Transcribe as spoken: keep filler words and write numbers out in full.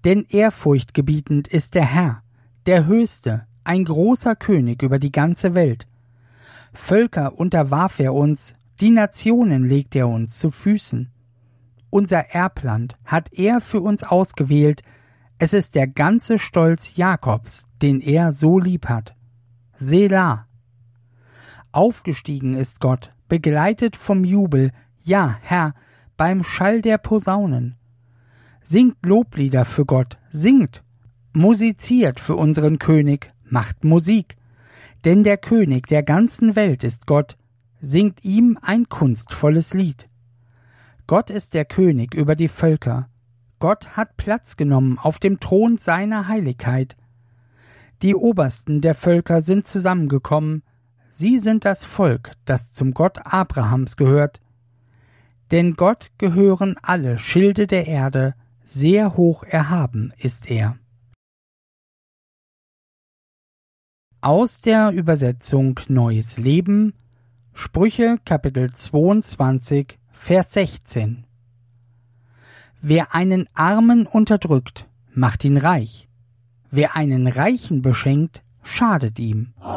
Denn ehrfurchtgebietend ist der Herr, der Höchste, ein großer König über die ganze Welt. Völker unterwarf er uns, die Nationen legt er uns zu Füßen. Unser Erbland hat er für uns ausgewählt, es ist der ganze Stolz Jakobs, den er so lieb hat. Selah. Aufgestiegen ist Gott, begleitet vom Jubel, ja, Herr, beim Schall der Posaunen. Singt Loblieder für Gott, singt, musiziert für unseren König, macht Musik. Denn der König der ganzen Welt ist Gott, singt ihm ein kunstvolles Lied. Gott ist der König über die Völker. Gott hat Platz genommen auf dem Thron seiner Heiligkeit. Die Obersten der Völker sind zusammengekommen. Sie sind das Volk, das zum Gott Abrahams gehört. Denn Gott gehören alle Schilde der Erde, sehr hoch erhaben ist er. Aus der Übersetzung Neues Leben, Sprüche Kapitel zweiundzwanzig, Vers sechzehn. Wer einen Armen unterdrückt, macht ihn reich. Wer einen Reichen beschenkt, schadet ihm.